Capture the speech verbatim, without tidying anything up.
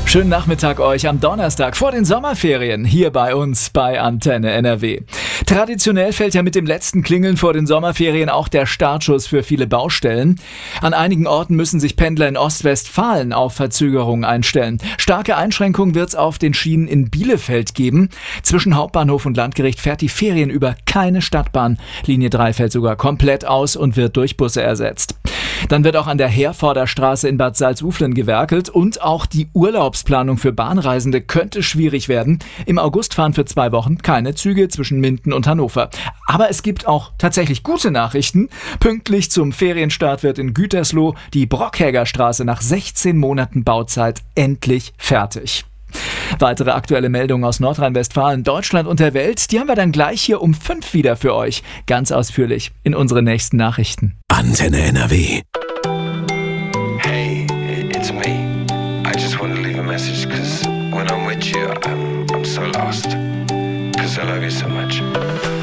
Schönen Nachmittag euch am Donnerstag vor den Sommerferien hier bei uns bei Antenne N R W. Traditionell fällt ja mit dem letzten Klingeln vor den Sommerferien auch der Startschuss für viele Baustellen. An einigen Orten müssen sich Pendler in Ostwestfalen auf Verzögerungen einstellen. Starke Einschränkungen wird es auf den Schienen in Bielefeld geben. Zwischen Hauptbahnhof und Landgericht fährt die Ferien über keine Stadtbahn. Linie drei fällt sogar komplett aus und wird durch Busse ersetzt. Dann wird auch an der Herforder-Straße in Bad Salzuflen gewerkelt und auch die Urlaubsplanung für Bahnreisende könnte schwierig werden. Im August fahren für zwei Wochen keine Züge zwischen Minden und Hannover. Aber es gibt auch tatsächlich gute Nachrichten. Pünktlich zum Ferienstart wird in Gütersloh die Brockhäger-Straße nach sechzehn Monaten Bauzeit endlich fertig. Weitere aktuelle Meldungen aus Nordrhein-Westfalen, Deutschland und der Welt, die haben wir dann gleich hier um fünf wieder für euch. Ganz ausführlich in unseren nächsten Nachrichten. Antenne N R W. Hey, it's me. I just want to leave a message because when I'm with you, I'm, I'm so lost. Because I love you so much.